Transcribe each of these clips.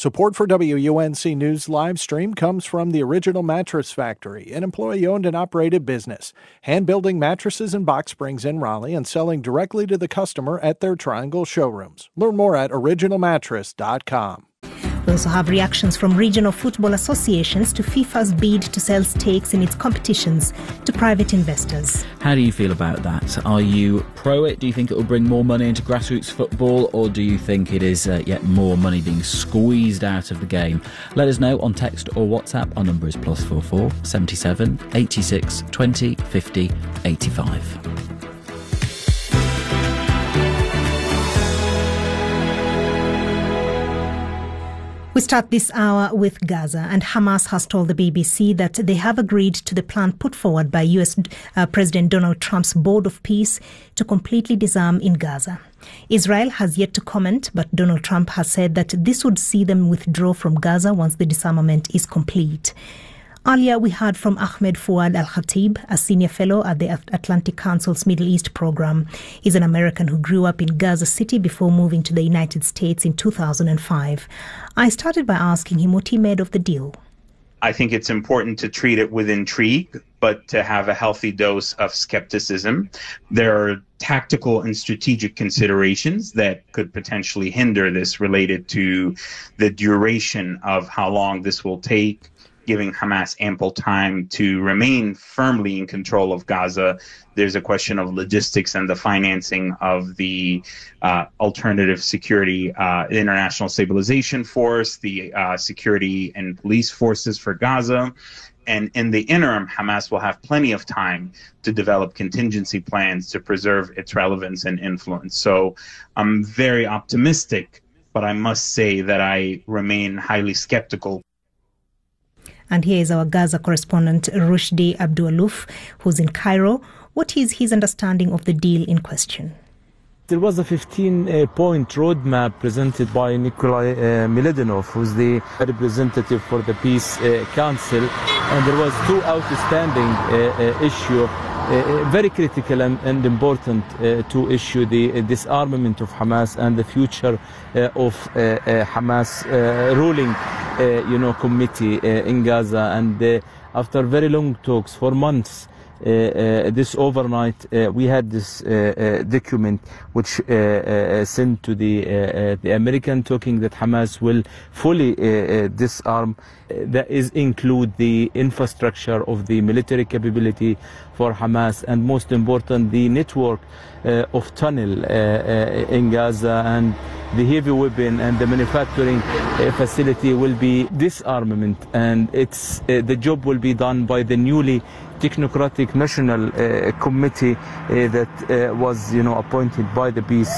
Support for WUNC News live stream comes from the Original Mattress Factory, an employee-owned and operated business, hand-building mattresses and box springs in Raleigh and selling directly to the customer at their Triangle showrooms. Learn more at originalmattress.com. We also have reactions from regional football associations to FIFA's bid to sell stakes in its competitions to private investors. How do you feel about that? Are you pro it? Do you think it will bring more money into grassroots football, or do you think it is yet more money being squeezed out of the game? Let us know on text or WhatsApp. Our number is +44 77 86 20 50 85. We start this hour with Gaza, and Hamas has told the BBC that they have agreed to the plan put forward by US President Donald Trump's Board of Peace to completely disarm in Gaza. Israel has yet to comment, but Donald Trump has said that this would see them withdraw from Gaza once the disarmament is complete. Earlier, we heard from Ahmed Fouad Al-Khatib, a senior fellow at the Atlantic Council's Middle East program. He's an American who grew up in Gaza City before moving to the United States in 2005. I started by asking him what he made of the deal. I think it's important to treat it with intrigue, but to have a healthy dose of skepticism. There are tactical and strategic considerations that could potentially hinder this, related to the duration of how long this will take, giving Hamas ample time to remain firmly in control of Gaza. There's a question of logistics and the financing of the alternative security, International Stabilization Force, the security and police forces for Gaza. And in the interim, Hamas will have plenty of time to develop contingency plans to preserve its relevance and influence. So I'm very optimistic, but I must say that I remain highly skeptical. And here is our Gaza correspondent, Rushdi Abdulalouf, who's in Cairo. What is his understanding of the deal in question? There was a 15-point roadmap presented by Nikolai Miladinov, who's the representative for the Peace Council. And there was two outstanding issues, very critical and important to issue: the disarmament of Hamas and the future of Hamas ruling committee in Gaza. And after very long talks for months, this overnight we had this document which sent to the American, talking that Hamas will fully disarm. That is include the infrastructure of the military capability for Hamas, and most important, the network of tunnel in Gaza, and the heavy weapon and the manufacturing facility will be disarmament, and it's the job will be done by the newly technocratic national committee that was appointed by the Peace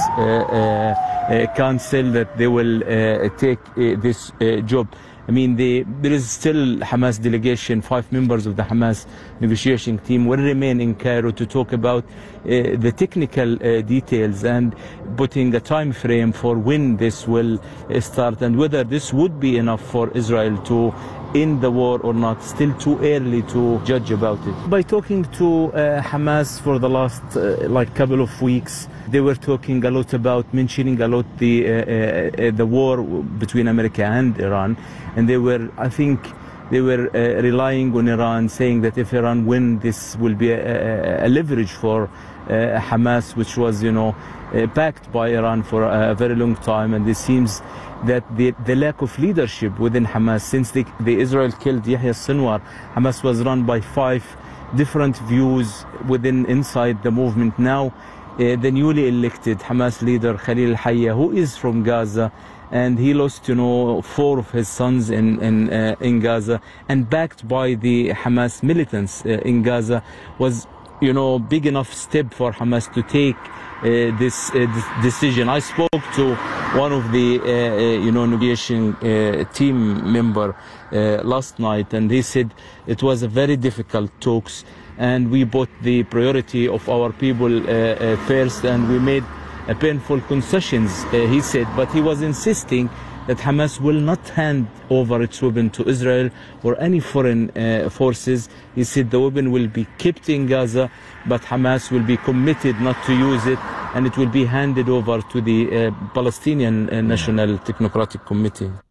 Council, that they will take this job. I mean, there is still Hamas delegation. 5 members of the Hamas negotiation team will remain in Cairo to talk about the technical details and putting a time frame for when this will start, and whether this would be enough for Israel to end the war or not. Still too early to judge about it. By talking to Hamas for the last couple of weeks, they were talking a lot about, mentioning a lot the war between America and Iran, and they were, I think, they were relying on Iran, saying that if Iran win, this will be a leverage for Hamas, which was, backed by Iran for a very long time. And it seems that the lack of leadership within Hamas, since the Israel killed Yahya Sinwar, Hamas was run by 5 different views inside the movement. Now, the newly elected Hamas leader Khalil al-Hayya, who is from Gaza, and he lost 4 of his sons in Gaza, and backed by the Hamas militants in Gaza, was big enough step for Hamas to take this decision. I spoke to one of the negotiation team member last night, and he said it was a very difficult talks, and we put the priority of our people first, and we made painful concessions, he said, but he was insisting that Hamas will not hand over its weapon to Israel or any foreign forces. He said the weapon will be kept in Gaza, but Hamas will be committed not to use it, and it will be handed over to the Palestinian National Technocratic Committee.